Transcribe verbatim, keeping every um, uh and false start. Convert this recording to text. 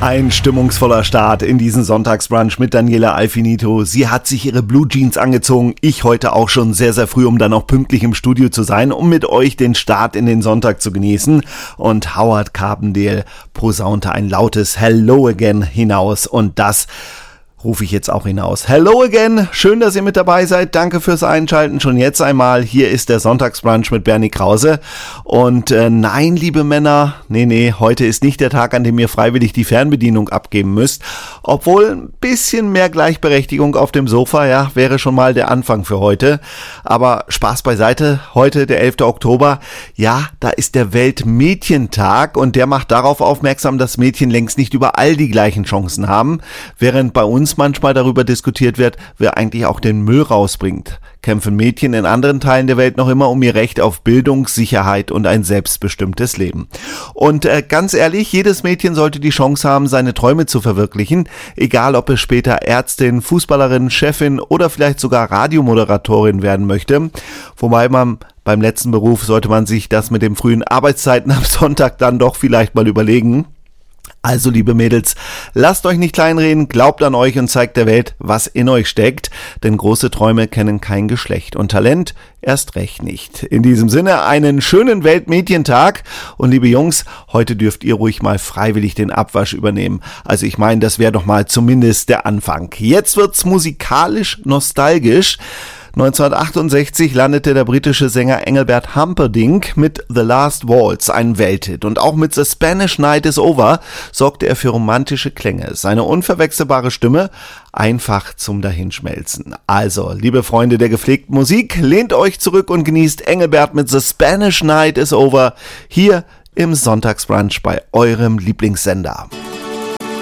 Ein stimmungsvoller Start in diesen Sonntagsbrunch mit Daniela Alfinito. Sie hat sich ihre Blue Jeans angezogen. Ich heute auch schon sehr, sehr früh, um dann auch pünktlich im Studio zu sein, um mit euch den Start in den Sonntag zu genießen. Und Howard Carpendale posaunte ein lautes Hello Again hinaus. Und das rufe ich jetzt auch hinaus. Hello again, schön, dass ihr mit dabei seid. Danke fürs Einschalten. Schon jetzt einmal, hier ist der Sonntagsbrunch mit Bernie Krause. Und äh, nein, liebe Männer, nee, nee, heute ist nicht der Tag, an dem ihr freiwillig die Fernbedienung abgeben müsst. Obwohl ein bisschen mehr Gleichberechtigung auf dem Sofa, ja, wäre schon mal der Anfang für heute. Aber Spaß beiseite, heute der elfter Oktober, ja, da ist der Weltmädchentag und der macht darauf aufmerksam, dass Mädchen längst nicht überall die gleichen Chancen haben, während bei uns manchmal darüber diskutiert wird, wer eigentlich auch den Müll rausbringt. Kämpfen Mädchen in anderen Teilen der Welt noch immer um ihr Recht auf Bildung, Sicherheit und ein selbstbestimmtes Leben. Und äh, ganz ehrlich, jedes Mädchen sollte die Chance haben, seine Träume zu verwirklichen, egal ob es später Ärztin, Fußballerin, Chefin oder vielleicht sogar Radiomoderatorin werden möchte. Wobei man beim letzten Beruf sollte man sich das mit den frühen Arbeitszeiten am Sonntag dann doch vielleicht mal überlegen. Also liebe Mädels, lasst euch nicht kleinreden, glaubt an euch und zeigt der Welt, was in euch steckt, denn große Träume kennen kein Geschlecht und Talent erst recht nicht. In diesem Sinne einen schönen Weltmädchentag und liebe Jungs, heute dürft ihr ruhig mal freiwillig den Abwasch übernehmen. Also ich meine, das wäre doch mal zumindest der Anfang. Jetzt wird's musikalisch nostalgisch. neunzehnhundertachtundsechzig landete der britische Sänger Engelbert Humperdinck mit The Last Waltz, ein Welthit. Und auch mit The Spanish Night is Over sorgte er für romantische Klänge. Seine unverwechselbare Stimme einfach zum Dahinschmelzen. Also, liebe Freunde der gepflegten Musik, lehnt euch zurück und genießt Engelbert mit The Spanish Night is Over hier im Sonntagsbrunch bei eurem Lieblingssender.